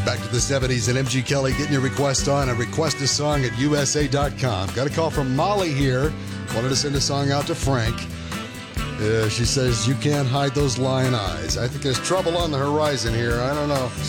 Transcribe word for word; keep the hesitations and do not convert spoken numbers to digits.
Back to the seventies and M G Kelly getting your request on and request a song at U S A dot com. Got a call from Molly here. Wanted to send a song out to Frank. Uh, she says, you can't hide those lion eyes. I think there's trouble on the horizon here. I don't know.